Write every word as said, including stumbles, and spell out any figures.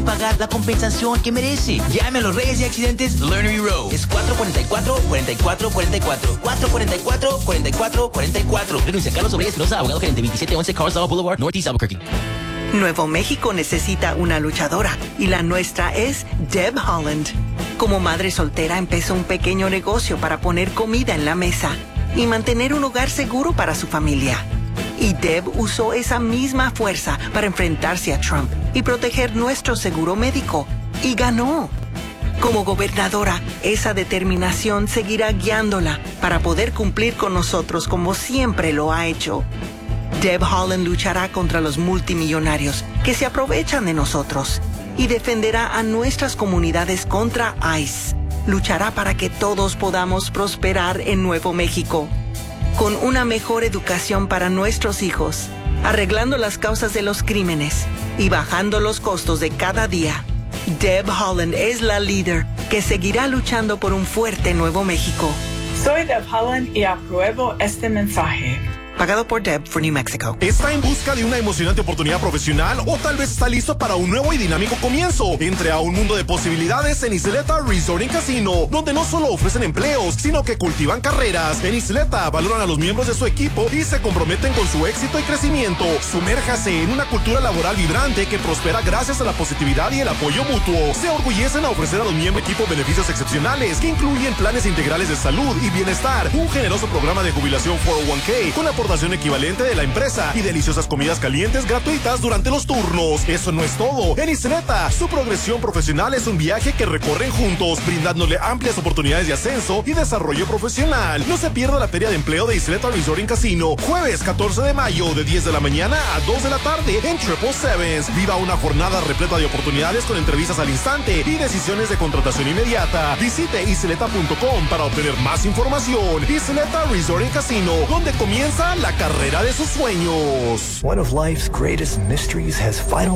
pagar la compensación que merece. Llame a los Reyes y Accidentes Learnery Row. Es cuatro cuatro cuatro, cuatro cuatro cuatro cuatro. cuatro cuatro cuatro, cuatro cuatro cuatro cuatro. Renuncia Carlos Obrey Espinosa, abogado gerente veintisiete once Carlsbad Boulevard, Northeast Albuquerque. Nuevo México necesita una luchadora y la nuestra es Deb Holland. Como madre soltera empezó un pequeño negocio para poner comida en la mesa y mantener un hogar seguro para su familia. Y Deb usó esa misma fuerza para enfrentarse a Trump y proteger nuestro seguro médico. Y ganó. Como gobernadora, esa determinación seguirá guiándola para poder cumplir con nosotros como siempre lo ha hecho. Deb Holland luchará contra los multimillonarios que se aprovechan de nosotros y defenderá a nuestras comunidades contra ICE. Luchará para que todos podamos prosperar en Nuevo México. Con una mejor educación para nuestros hijos, arreglando las causas de los crímenes y bajando los costos de cada día, Deb Holland es la líder que seguirá luchando por un fuerte Nuevo México. Soy Deb Holland y apruebo este mensaje. Pagado por Deb for New Mexico. ¿Está en busca de una emocionante oportunidad profesional o tal vez está listo para un nuevo y dinámico comienzo? Entre a un mundo de posibilidades en Isleta Resort and Casino, donde no solo ofrecen empleos, sino que cultivan carreras. En Isleta valoran a los miembros de su equipo y se comprometen con su éxito y crecimiento. Sumérjase en una cultura laboral vibrante que prospera gracias a la positividad y el apoyo mutuo. Se orgullecen a ofrecer a los miembros equipo beneficios excepcionales que incluyen planes integrales de salud y bienestar, un generoso programa de jubilación cuatro oh uno k con aportación equivalente de la empresa y deliciosas comidas calientes gratuitas durante los turnos. Eso no es todo. En Isleta, su progresión profesional es un viaje que recorren juntos, brindándole amplias oportunidades de ascenso y desarrollo profesional. No se pierda la feria de empleo de Isleta Resort and Casino, jueves catorce de mayo de diez de la mañana a dos de la tarde en Triple Sevens. Viva una jornada repleta de oportunidades con entrevistas al instante y decisiones de contratación inmediata. Visite isleta punto com para obtener más información. Isleta Resort and Casino, donde comienza la carrera de sus sueños. One of life's greatest mysteries has finally